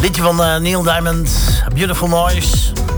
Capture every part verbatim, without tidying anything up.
Liedje van uh, Neil Diamond, Beautiful Noise.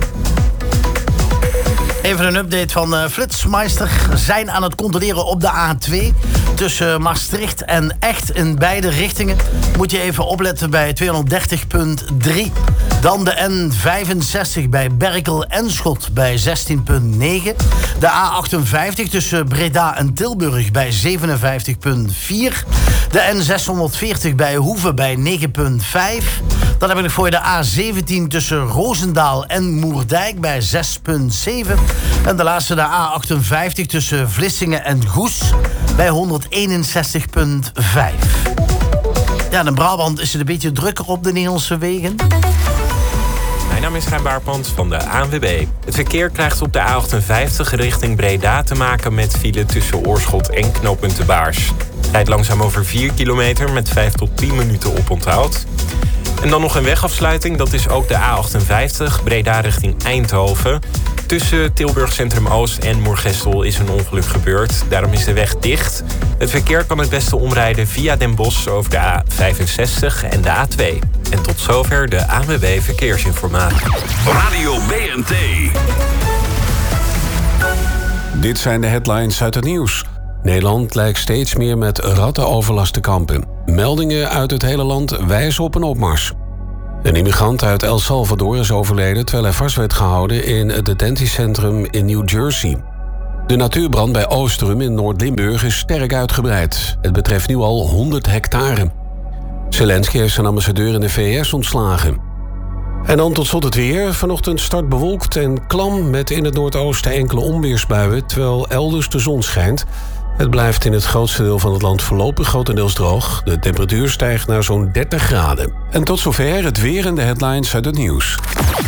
Even een update van uh, Flitsmeister. Zijn aan het controleren op de A twee. Tussen Maastricht en Echt in beide richtingen. Moet je even opletten bij tweehonderddertig komma drie. Dan de N vijfenzestig bij Berkel en Schot bij zestien komma negen. De A achtenvijftig tussen Breda en Tilburg bij zevenenvijftig komma vier. De N zeshonderdveertig bij Hoeve bij negen komma vijf. Dan heb ik nog voor je de A zeventien tussen Roosendaal en Moerdijk bij zes komma zeven. En de laatste de A achtenvijftig tussen Vlissingen en Goes bij honderdeenenzestig komma vijf. Ja, in Brabant is het een beetje drukker op de Nederlandse wegen. Mijn naam is Rijn Baarpans van de A N W B. Het verkeer krijgt op de A achtenvijftig richting Breda te maken met file tussen Oorschot en knooppunt De Baars. Het rijdt langzaam over vier kilometer met vijf tot tien minuten oponthoud. En dan nog een wegafsluiting, dat is ook de A achtenvijftig, Breda richting Eindhoven. Tussen Tilburg Centrum Oost en Moergestel is een ongeluk gebeurd. Daarom is de weg dicht. Het verkeer kan het beste omrijden via Den Bosch over de A vijfenzestig en de A twee. En tot zover de A N W B Verkeersinformatie. Radio B N T. Dit zijn de headlines uit het nieuws. Nederland lijkt steeds meer met rattenoverlast te kampen. Meldingen uit het hele land wijzen op een opmars. Een immigrant uit El Salvador is overleden terwijl hij vast werd gehouden in het detentiecentrum in New Jersey. De natuurbrand bij Oosterum in Noord-Limburg is sterk uitgebreid. Het betreft nu al honderd hectare. Zelensky heeft zijn ambassadeur in de V S ontslagen. En dan tot slot het weer. Vanochtend start bewolkt en klam met in het noordoosten enkele onweersbuien, terwijl elders de zon schijnt. Het blijft in het grootste deel van het land voorlopig grotendeels droog. De temperatuur stijgt naar zo'n dertig graden. En tot zover het weer en de headlines uit het nieuws.